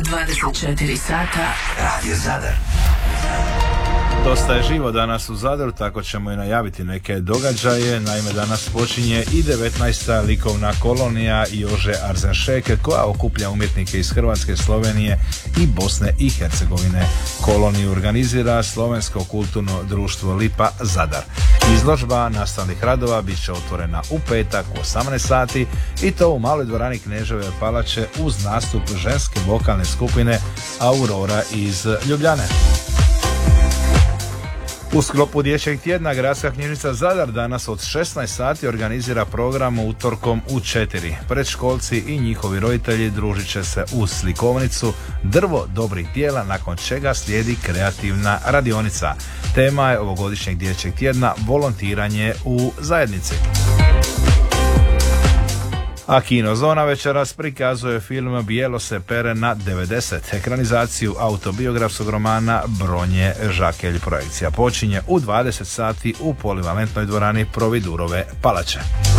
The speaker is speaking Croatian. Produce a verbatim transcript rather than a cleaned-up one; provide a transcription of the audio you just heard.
dvadeset četiri sata Radio Zadar. Dosta je živo danas u Zadru, tako ćemo i najaviti neke događaje. Naime, danas počinje i devetnaesta likovna kolonija Jože Arzenšeke, koja okuplja umjetnike iz Hrvatske, Slovenije i Bosne i Hercegovine. Koloniju organizira Slovensko kulturno društvo Lipa Zadar. Izložba nastavnih radova bit će otvorena u petak u osamnaest sati i to u maloj dvorani Kneževe palače uz nastup ženske vokalne skupine Aurora iz Ljubljane. U sklopu dječjeg tjedna Gradska knjižnica Zadar danas od šesnaest sati organizira program utorkom u četiri. Predškolci i njihovi roditelji družit će se uz slikovnicu Drvo dobrih djela, nakon čega slijedi kreativna radionica. Tema je ovogodišnjeg dječjeg tjedna volontiranje u zajednici. A Kinozona večeras prikazuje film Bijelo se pere na devedeset, ekranizaciju autobiografskog romana Bronje Žakelj. Projekcija počinje u dvadeset sati u polivalentnoj dvorani Providurove palače.